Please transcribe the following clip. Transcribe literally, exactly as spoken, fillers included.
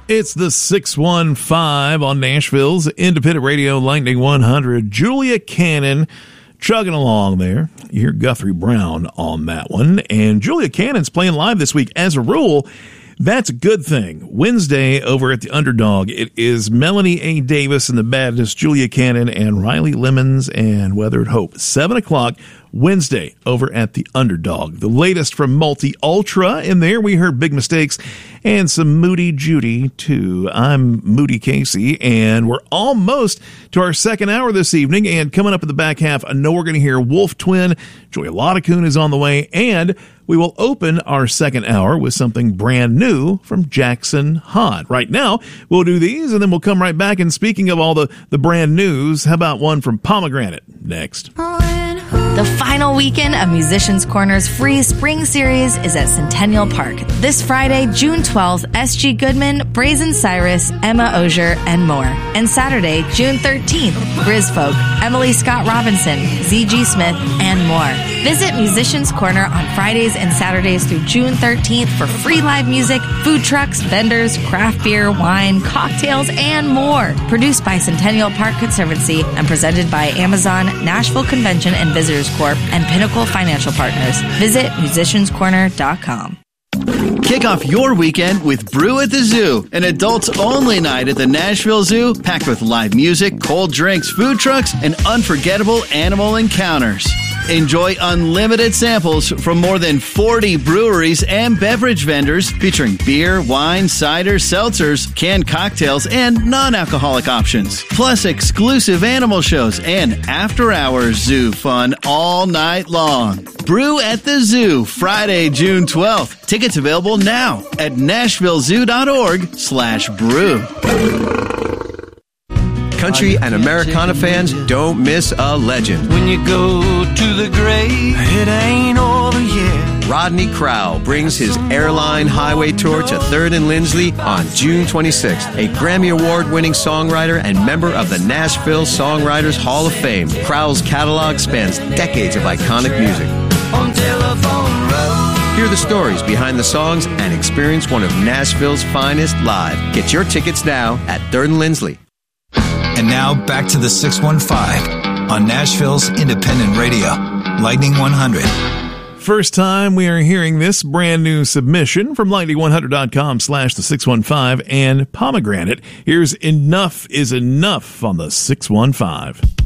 It's the six one five on Nashville's Independent Radio Lightning one hundred. Julia Cannon chugging along there. You hear Guthrie Brown on that one. And Julia Cannon's playing live this week. As a rule, that's a good thing. Wednesday over at the Underdog, it is Melanie A. Davis and the Badness, Julia Cannon, and Riley Lemons and Weathered Hope. seven o'clock Wednesday over at the Underdog. The latest from Multi Ultra. In there, we heard Big Mistakes and some Moody Judy, too. I'm Moody Casey, and we're almost to our second hour this evening. And coming up in the back half, I know we're going to hear Wolf Twin. Joy Lottacoon is on the way, and we will open our second hour with something brand new from Jackson Hahn. Right now, we'll do these, and then we'll come right back. And speaking of all the, the brand news, how about one from Pomegranate next? The final weekend of Musicians Corner's free spring series is at Centennial Park. This Friday, June twelfth, S G Goodman, Brazen Cyrus, Emma Ogier, and more. And Saturday, June thirteenth, Grizfolk, Emily Scott Robinson, Z G Smith, and more. Visit Musicians Corner on Fridays and Saturdays through June thirteenth for free live music, food trucks, vendors, craft beer, wine, cocktails, and more. Produced by Centennial Park Conservancy and presented by Amazon, Nashville Convention and Visitors Corp, and Pinnacle Financial Partners. Visit musicians corner dot com. Kick off your weekend with Brew at the Zoo, an adults-only night at the Nashville Zoo, packed with live music, cold drinks, food trucks, and unforgettable animal encounters. Enjoy unlimited samples from more than forty breweries and beverage vendors featuring beer, wine, cider, seltzers, canned cocktails, and non-alcoholic options. Plus exclusive animal shows and after-hours zoo fun all night long. Brew at the Zoo, Friday, June twelfth. Tickets available now at nashvillezoo.org slash brew. Country and Americana fans, don't miss a legend. When you go to the grave, it ain't over yet. Rodney Crowell brings his Airline Highway Tour to third and Lindsley on June twenty-sixth. A Grammy Award-winning songwriter and member of the Nashville Songwriters Hall of Fame, Crowell's catalog spans decades of iconic music. On Telephone Road. Hear the stories behind the songs and experience one of Nashville's finest live. Get your tickets now at third and Lindsley. And now back to the six one five on Nashville's Independent Radio, Lightning one hundred. First time we are hearing this brand new submission from lightning one hundred dot com slash the six one five and Pomegranate. Here's Enough is Enough on the six one five.